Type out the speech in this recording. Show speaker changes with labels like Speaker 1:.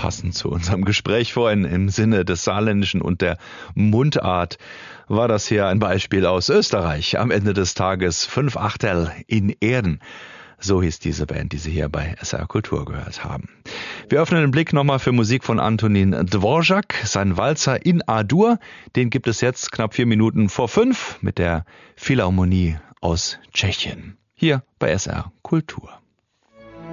Speaker 1: passend zu unserem Gespräch vorhin im Sinne des Saarländischen und der Mundart war das hier ein Beispiel aus Österreich. Am Ende des Tages 5 Achtel in Erden. So hieß diese Band, die Sie hier bei SR Kultur gehört haben. Wir öffnen den Blick nochmal für Musik von Antonín Dvořák. Sein Walzer in A-Dur, den gibt es jetzt knapp 4 Minuten vor 5 mit der Philharmonie aus Tschechien. Hier bei SR Kultur.